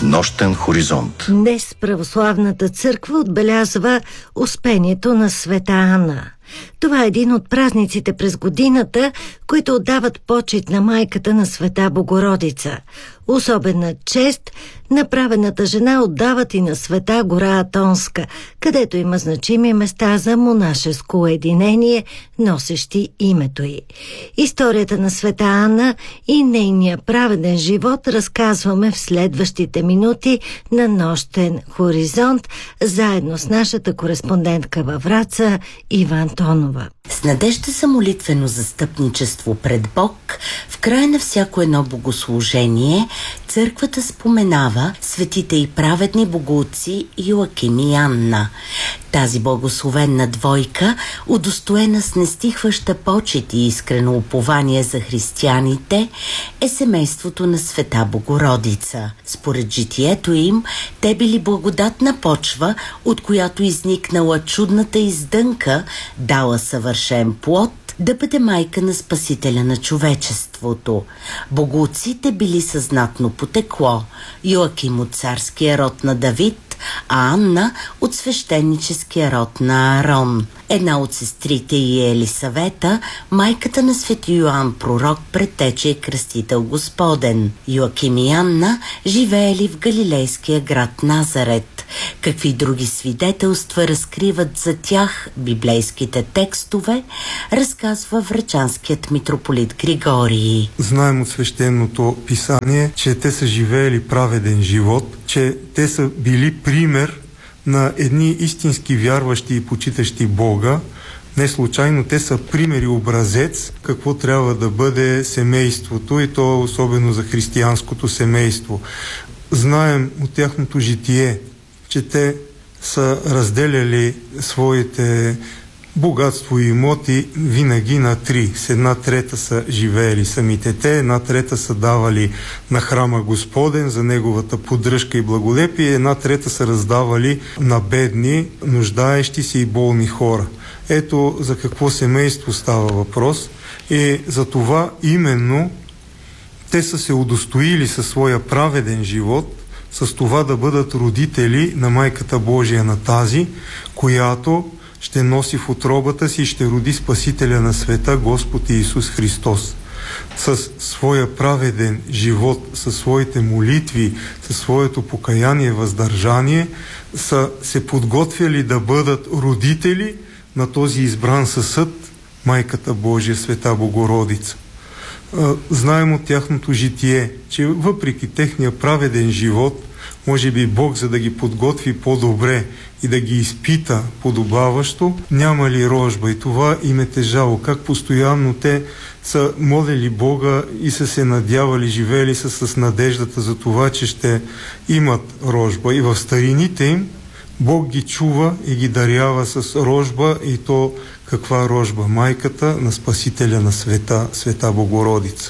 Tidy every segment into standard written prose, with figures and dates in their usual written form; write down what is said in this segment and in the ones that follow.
Нощен хоризонт. Днес православната църква отбелязва Успението на света Анна. Това е един от празниците през годината, които отдават почит на майката на света Богородица. Особена чест направената жена отдават и на света гора Атонска, където има значими места за монашеско уединение, носещи името й. Историята на света Анна и нейния праведен живот разказваме в следващите минути на Нощен хоризонт, заедно с нашата кореспондентка във Враца Ива Антонова. С надежда за молитвено застъпничество пред Бог, в края на всяко едно богослужение, църквата споменава светите и праведни богоотци Йоаким и Анна. Тази благословенна двойка, удостоена с нестихваща почет и искрено упование за християните, е семейството на света Богородица. Според житието им, те били благодатна почва, от която изникнала чудната издънка, дала съвършен плод, да бъде майка на Спасителя на човечеството. Богоотците били съзнатно потекло, Йоаким от царския род на Давид, а Анна от свещеническия род на Аарон. Една от сестрите й е Елисавета, майката на свети Йоан пророк, предтече и кръстител Господен. Йоаким и Анна живеели в галилейския град Назарет. Какви други свидетелства разкриват за тях библейските текстове, разказва врачанският митрополит Григорий. Знаем от свещеното писание, че те са живеели праведен живот, че те са били пример на едни истински вярващи и почитащи Бога. Не случайно те са пример и образец какво трябва да бъде семейството, и то особено за християнското семейство. Знаем от тяхното житие, че те са разделяли своите богатство и имоти винаги на три. С 1/3 са живеели самите те, 1/3 са давали на храма Господен за неговата поддръжка и благолепие, 1/3 са раздавали на бедни, нуждаещи се и болни хора. Ето за какво семейство става въпрос, и за това именно те са се удостоили със своя праведен живот, с това да бъдат родители на Майката Божия, на тази, която ще носи в утробата си и ще роди Спасителя на света, Господ Иисус Христос. Със своя праведен живот, със своите молитви, със своето покаяние, въздържание, са се подготвяли да бъдат родители на този избран със съд, Майката Божия, света Богородица. Знаем от тяхното житие, че въпреки техния праведен живот, може би Бог, за да ги подготви по-добре и да ги изпита подобаващо, няма ли рожба, и това им е тежало. Как постоянно те са молили Бога и са се надявали, живели са с надеждата за това, че ще имат рожба. И в старините им Бог ги чува и ги дарява с рожба, и то каква рожба? Майката на Спасителя на света, света Богородица.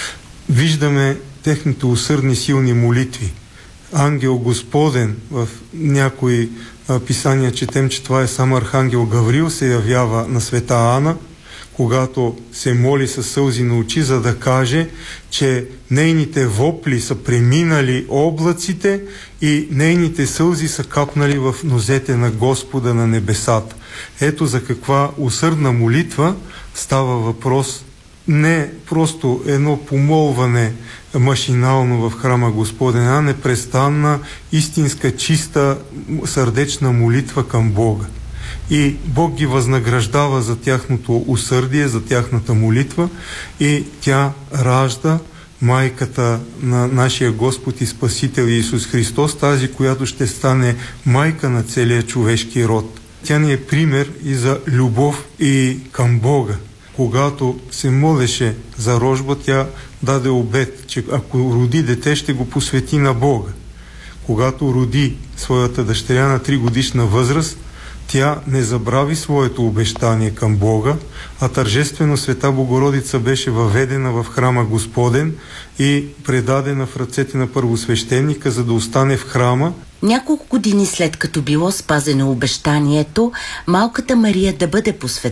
Виждаме техните усърдни силни молитви. Ангел Господен, в някои писания четем, че това е сам архангел Гавриил, се явява на света Ана, когато се моли със сълзи на очи, за да каже, че нейните вопли са преминали облаците и нейните сълзи са капнали в нозете на Господа на небесата. Ето за каква усърдна молитва става въпрос. Не просто едно помолване машинално в храма Господен, а непрестанна, истинска, чиста, сърдечна молитва към Бога. И Бог ги възнаграждава за тяхното усърдие, за тяхната молитва, и тя ражда майката на нашия Господ и Спасител Иисус Христос, тази, която ще стане майка на целия човешки род. Тя ни е пример и за любов и към Бога. Когато се молеше за рожба, тя даде обет, че ако роди дете, ще го посвети на Бога. Когато роди своята дъщеря на 3-годишна възраст, тя не забрави своето обещание към Бога, а тържествено света Богородица беше въведена в храма Господен и предадена в ръцете на първосвещеника, за да остане в храма. Няколко години след като било спазено обещанието, малката Мария да бъде посветена